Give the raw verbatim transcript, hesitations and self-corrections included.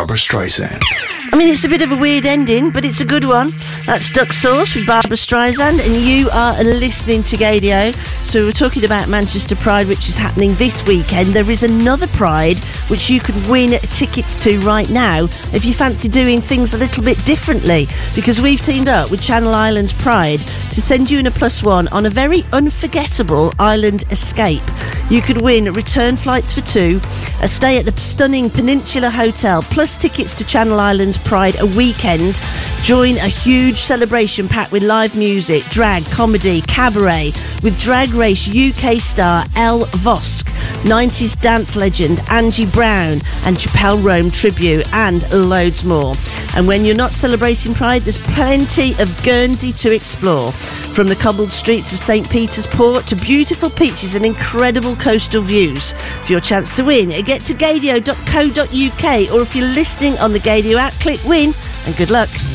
Barbra Streisand. I mean, it's a bit of a weird ending, but it's a good one. That's Duck Sauce with Barbra Streisand, and you are listening to Gadio. So we're talking about Manchester Pride, which is happening this weekend. There is another Pride which you could win tickets to right now if you fancy doing things a little bit differently, because we've teamed up with Channel Islands Pride to send you in a plus one on a very unforgettable island escape. You could win return flights for two, a stay at the stunning Peninsula Hotel, plus tickets to Channel Islands Pride a weekend. Join a huge celebration packed with live music, drag, comedy, cabaret, with Drag Race U K star Elle Vosk, nineties dance legend Angie Brown, and Chappelle Rome tribute, and loads more. And when you're not celebrating Pride, there's plenty of Guernsey to explore. From the cobbled streets of Saint Peter's Port to beautiful beaches and incredible coastal views. For your chance to win, get to gadio dot co dot uk, or if you're listening on the Gadio app, click win, and good luck.